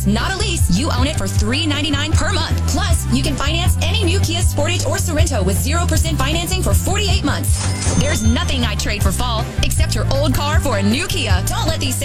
not a lease. You own it for $399 per month. Plus, you can finance any new Kia Sportage or Sorento with 0% financing for 48 months. There's nothing I'd trade for fall, except your old car for a new Kia. Don't let these